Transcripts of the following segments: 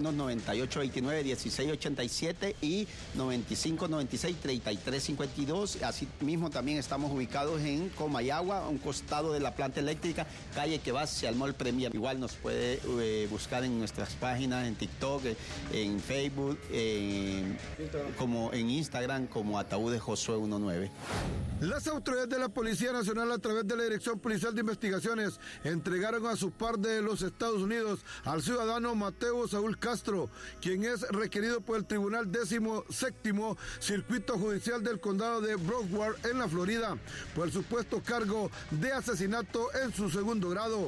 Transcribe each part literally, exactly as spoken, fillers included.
teléfonos noventa y ocho veintinueve dieciséis ochenta y siete y noventa y cinco noventa y seis treinta y tres cincuenta y dos. Así mismo también estamos ubicados en Comayagua, a un costado de la planta eléctrica, calle que va hacia el Mall Premier. Igual nos puede eh, buscar en nuestras páginas, en TikTok, en Facebook, en, como en Instagram, como Ataúdes Josué diecinueve. Las autoridades de la Policía Nacional, a través de la Dirección Policial de Investigaciones, entregaron a su par de los Estados Unidos al ciudadano Mateo Saúl Castro, quien es requerido por el Tribunal Décimo Séptimo Circuito Judicial del Condado de Broward, en la Florida, por el supuesto cargo de asesinato en su segundo grado.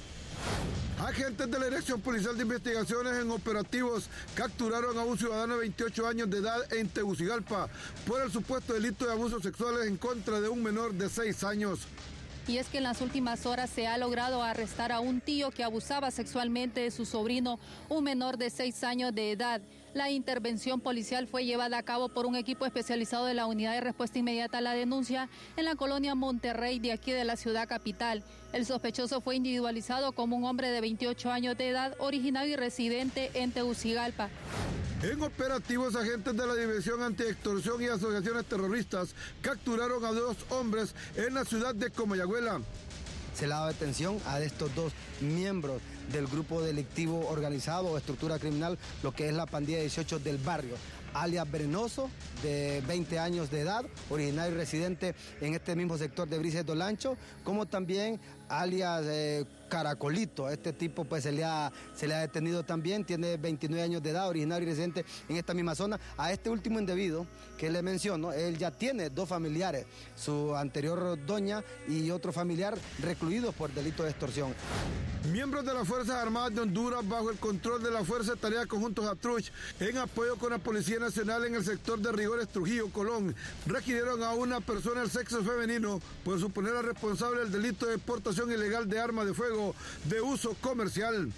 Agentes de la Dirección Policial de Investigaciones en operativos capturaron a un ciudadano de veintiocho años de edad en Tegucigalpa por el supuesto delito de abusos sexuales en contra de un menor de seis años. Y es que en las últimas horas se ha logrado arrestar a un tío que abusaba sexualmente de su sobrino, un menor de seis años de edad. La intervención policial fue llevada a cabo por un equipo especializado de la Unidad de Respuesta Inmediata a la Denuncia en la colonia Monterrey de aquí de la ciudad capital. El sospechoso fue individualizado como un hombre de veintiocho años de edad, originario y residente en Tegucigalpa. En operativos, agentes de la División Antiextorsión y Asociaciones Terroristas capturaron a dos hombres en la ciudad de Comayagüela. Se le ha dado detención a estos dos miembros del grupo delictivo organizado o estructura criminal, lo que es la pandilla dieciocho del barrio, alias Brenoso, de veinte años de edad, originario y residente en este mismo sector de Brices do Lancho, como también alias eh, Caracolito. Este tipo pues se le, ha, se le ha detenido también, tiene veintinueve años de edad, originario y residente en esta misma zona. A este último indebido que le menciono, él ya tiene dos familiares, su anterior doña y otro familiar recluidos por delito de extorsión. Miembros de las Fuerzas Armadas de Honduras, bajo el control de la Fuerza de Tarea Conjuntos Atruch, en apoyo con la Policía Nacional en el sector de Rigores Trujillo, Colón, requirieron a una persona del sexo femenino por suponerla responsable del delito de portación ilegal de arma de fuego de uso comercial.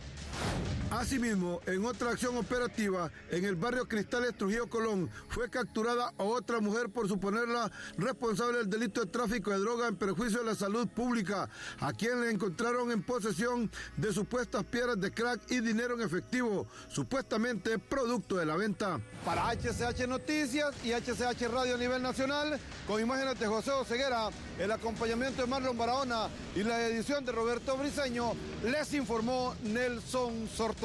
Asimismo, en otra acción operativa, en el barrio Cristales, Trujillo, Colón, fue capturada a otra mujer por suponerla responsable del delito de tráfico de droga en perjuicio de la salud pública, a quien le encontraron en posesión de supuestas piedras de crack y dinero en efectivo, supuestamente producto de la venta. Para H C H Noticias y H C H Radio a nivel nacional, con imágenes de José Oseguera, el acompañamiento de Marlon Barahona y la edición de Roberto Briceño, les informó Nelson Sorto.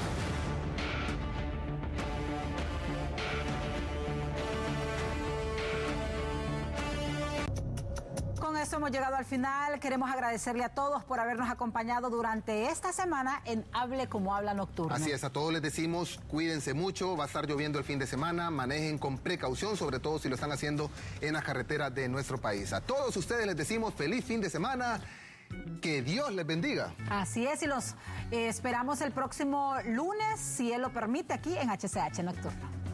Con esto hemos llegado al final. Queremos agradecerle a todos por habernos acompañado durante esta semana en Hable Como Habla Nocturno. Así es, a todos les decimos, cuídense mucho, va a estar lloviendo el fin de semana, manejen con precaución, sobre todo si lo están haciendo en las carreteras de nuestro país. A todos ustedes les decimos feliz fin de semana. Que Dios les bendiga. Así es, y los eh, esperamos el próximo lunes, si Él lo permite, aquí en H C H Nocturno.